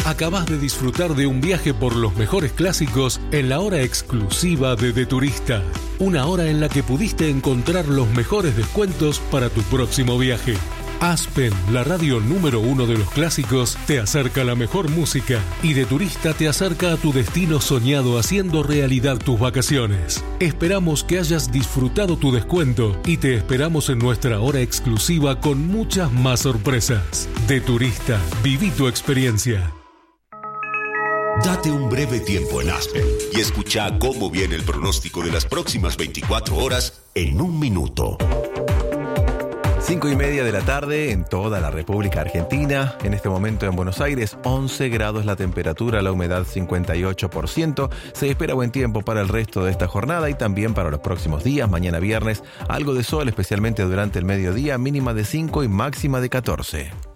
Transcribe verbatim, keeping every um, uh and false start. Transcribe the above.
Acabás de disfrutar de un viaje por los mejores clásicos en la hora exclusiva de De Turista. Una hora en la que pudiste encontrar los mejores descuentos para tu próximo viaje. Aspen, la radio número uno de los clásicos, te acerca la mejor música y De Turista te acerca a tu destino soñado haciendo realidad tus vacaciones. Esperamos que hayas disfrutado tu descuento y te esperamos en nuestra hora exclusiva con muchas más sorpresas. De Turista, viví tu experiencia. Date un breve tiempo en Aspen y escucha cómo viene el pronóstico de las próximas veinticuatro horas en un minuto. Cinco y media de la tarde en toda la República Argentina. En este momento en Buenos Aires, once grados la temperatura, la humedad cincuenta y ocho por ciento. Se espera buen tiempo para el resto de esta jornada y también para los próximos días. Mañana viernes, algo de sol, especialmente durante el mediodía, mínima de cinco y máxima de catorce.